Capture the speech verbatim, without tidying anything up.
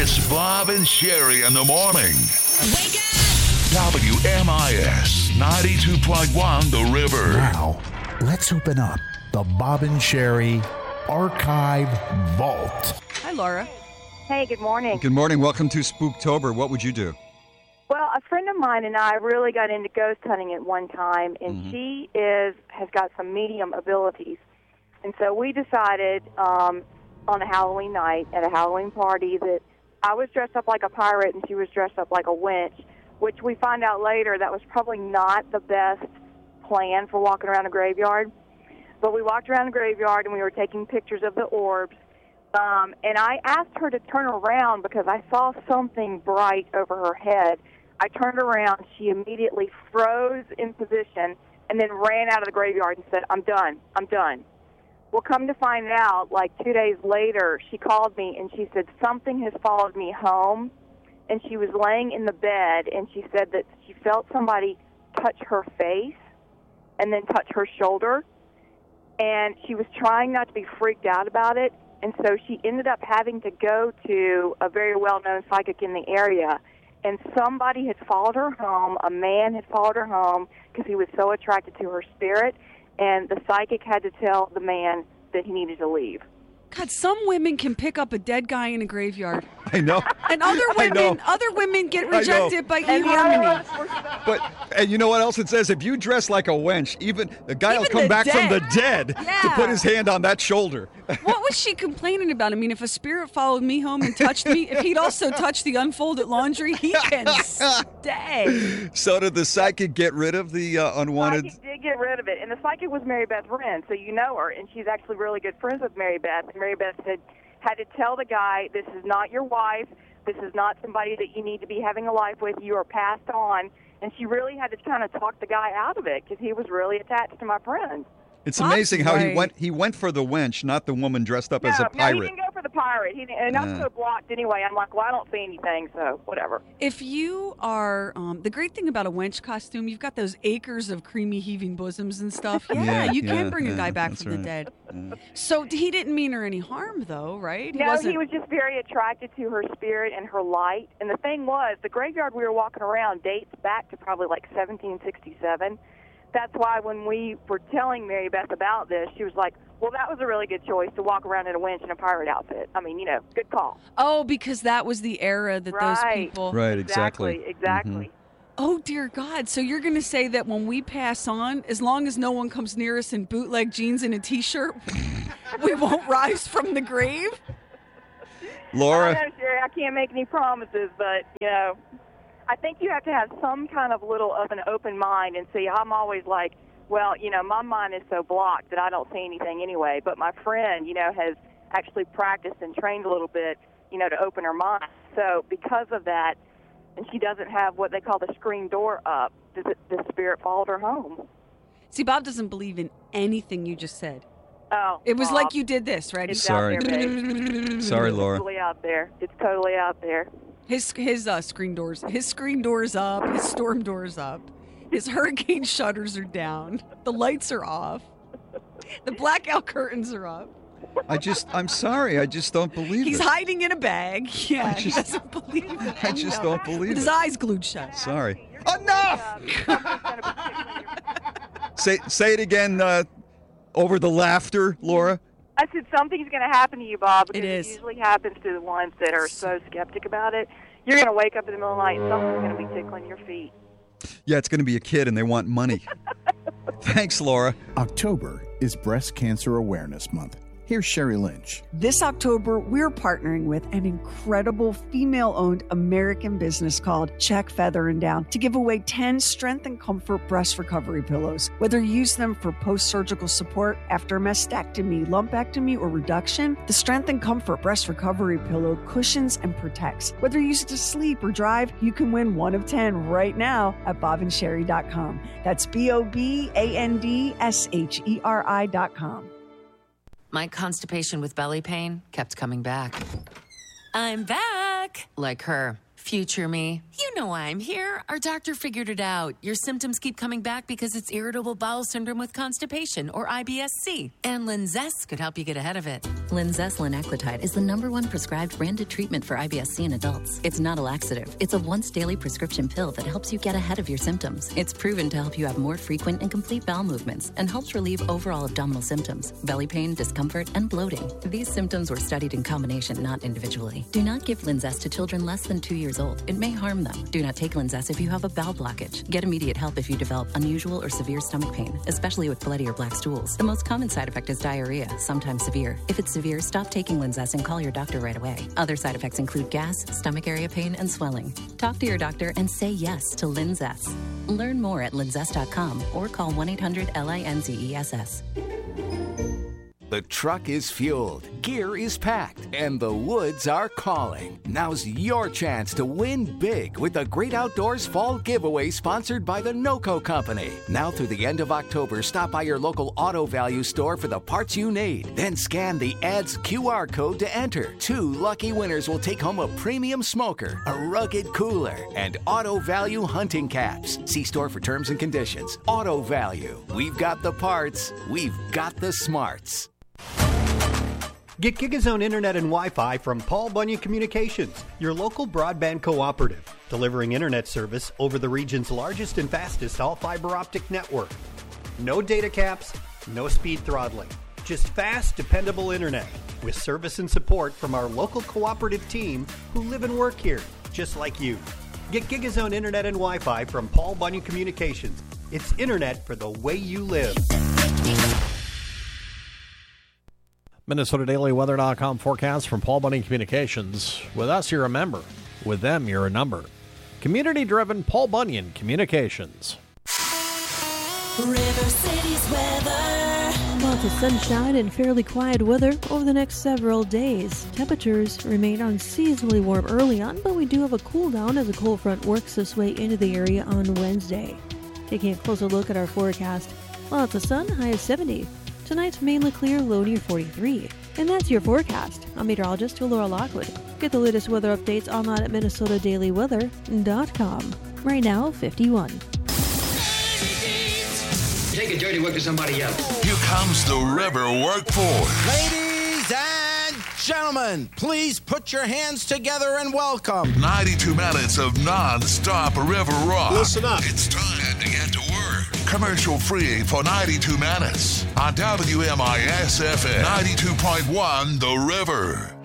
It's Bob and Sherry in the morning. Wake up! W M I S ninety-two point one The River. Now, let's open up the Bob and Sherry Archive Vault. Hi, Laura. Hey, good morning. Good morning. Welcome to Spooktober. What would you do? Well, a friend of mine and I really got into ghost hunting at one time, and Mm-hmm. she is has got some medium abilities. And so we decided um, on a Halloween night at a Halloween party that I was dressed up like a pirate and she was dressed up like a winch, which we find out later that was probably not the best plan for walking around a graveyard. But we walked around the graveyard and we were taking pictures of the orbs. Um, and I asked her to turn around because I saw something bright over her head. I turned around. She immediately froze in position and then ran out of the graveyard and said, I'm done. I'm done. Well, come to find out, like two days later, she called me and she said, something has followed me home. And she was laying in the bed and she said that she felt somebody touch her face and then touch her shoulder. And she was trying not to be freaked out about it. And so she ended up having to go to a very well-known psychic in the area. And somebody had followed her home, a man had followed her home because he was so attracted to her spirit. And the psychic had to tell the man that he needed to leave. God, some women can pick up a dead guy in a graveyard. I know. And other I know. women other women get I know. rejected by And the other eHarmony. ones- But and you know what else it says? If you dress like a wench, even the guy will Even come the back from dead. the dead to Yeah. put his hand on that shoulder. What was she complaining about? I mean, if a spirit followed me home and touched me, if he'd also touched the unfolded laundry, he can stay. So did the psychic get rid of the uh, unwanted? Psychic did get rid of it, and the psychic was Mary Beth Wren, so you know her, and she's actually really good friends with Mary Beth. And Mary Beth had had to tell the guy, "This is not your wife. This is not somebody that you need to be having a life with. You are passed on." And she really had to kind of talk the guy out of it because he was really attached to my friend. It's Bob's amazing how he right. went. He went for the wench, not the woman dressed up No, as a no, he pirate. didn't go for the pirate. He didn't, and I'm Yeah. so blocked anyway. I'm like, well, I don't see anything, so whatever. If you are, um, the great thing about a wench costume, you've got those acres of creamy heaving bosoms and stuff. Yeah, Yeah, you yeah, can bring a yeah, guy back that's from the right. dead. Yeah. So he didn't mean her any harm, though, right? He No, wasn't. he was just very attracted to her spirit and her light. And the thing was, the graveyard we were walking around dates back to probably like seventeen sixty-seven. That's why when we were telling Mary Beth about this, she was like, well, that was a really good choice to walk around in a winch and a pirate outfit. I mean, you know, good call. Oh, because that was the era that those Right. people. Right, Exactly, exactly. exactly. Oh, dear God. So you're going to say that when we pass on, as long as no one comes near us in bootleg jeans and a T-shirt, we won't rise from the grave? I Laura, don't know, Sherry, I can't make any promises, but, you know, I think you have to have some kind of little of an open mind. And see, I'm always like, well, you know, my mind is so blocked that I don't see anything anyway. But my friend, you know, has actually practiced and trained a little bit, you know, to open her mind. So because of that, and she doesn't have what they call the screen door up, the, the spirit followed her home. See, Bob doesn't believe in anything you just said. Oh, It was Bob, like you did this, right? It's Sorry. out there, babe. sorry, It's Laura. totally out there. It's totally out there. His his uh, screen doors, his screen doors up, his storm doors up, his hurricane shutters are down, the lights are off, the blackout curtains are up. I just, I'm sorry. I just don't believe He's it. hiding in a bag. Yeah, I he just- doesn't believe it. I just don't believe With his it. eyes glued shut. Sorry. You're Enough! um, something's gonna be tickling your- Say, say it again uh, over the laughter, Laura. I said something's going to happen to you, Bob, because It is. usually happens to the ones that are so skeptic about it. You're going to wake up in the middle of the night and something's going to be tickling your feet. Yeah, it's going to be a kid, and they want money. Thanks, Laura. October is Breast Cancer Awareness Month. Here's Sherry Lynch. This October, we're partnering with an incredible female-owned American business called Check Feather and Down to give away ten Strength and Comfort breast recovery pillows. Whether you use them for post-surgical support after mastectomy, lumpectomy, or reduction, the Strength and Comfort breast recovery pillow cushions and protects. Whether you use it to sleep or drive, you can win one of ten right now at bob and sherry dot com. That's B O B A N D S H E R I dot com. My constipation with belly pain kept coming back. I'm back. Like her. Future me. You know why I'm here. Our doctor figured it out. Your symptoms keep coming back because it's irritable bowel syndrome with constipation, or I B S C. And Linzess could help you get ahead of it. Linzess linaclotide is the number one prescribed branded treatment for I B S C in adults. It's not a laxative. It's a once daily prescription pill that helps you get ahead of your symptoms. It's proven to help you have more frequent and complete bowel movements and helps relieve overall abdominal symptoms, belly pain, discomfort, and bloating. These symptoms were studied in combination, not individually. Do not give Linzess to children less than two years old. It may harm them. Do not take Linzess if you have a bowel blockage. Get immediate help if you develop unusual or severe stomach pain, especially with bloody or black stools. The most common side effect is diarrhea, sometimes severe. If it's severe, stop taking Linzess and call your doctor right away. Other side effects include gas, stomach area pain, and swelling. Talk to your doctor and say yes to Linzess. Learn more at linzess dot com or call one eight hundred L I N Z E S S. The truck is fueled, gear is packed, and the woods are calling. Now's your chance to win big with the Great Outdoors Fall Giveaway sponsored by the NOCO Company. Now through the end of October, stop by your local Auto Value store for the parts you need. Then scan the ad's Q R code to enter. Two lucky winners will take home a premium smoker, a rugged cooler, and Auto Value hunting caps. See store for terms and conditions. Auto Value. We've got the parts. We've got the smarts. Get GigaZone Internet and Wi-Fi from Paul Bunyan Communications, your local broadband cooperative, delivering internet service over the region's largest and fastest all-fiber optic network. No data caps, no speed throttling, just fast, dependable internet with service and support from our local cooperative team who live and work here, just like you. Get GigaZone Internet and Wi-Fi from Paul Bunyan Communications. It's internet for the way you live. Minnesota Daily Weather dot com forecast from Paul Bunyan Communications. With us, you're a member. With them, you're a number. Community-driven Paul Bunyan Communications. River City's weather. Lots of sunshine and fairly quiet weather over the next several days. Temperatures remain unseasonably warm early on, but we do have a cool down as a cold front works its way into the area on Wednesday. Taking a closer look at our forecast. Lots of sun, high of seventy. Tonight's mainly clear, low near forty-three. And that's your forecast. I'm meteorologist Laura Lockwood. Get the latest weather updates online at Minnesota Daily Weather dot com. Right now, fifty-one. Take a dirty work to somebody else. Here comes the river workforce. Ladies and gentlemen, please put your hands together and welcome ninety-two minutes of non-stop river rock. Listen up. It's time to get to work. Commercial free for ninety-two minutes on W M I S F M ninety-two point one The River.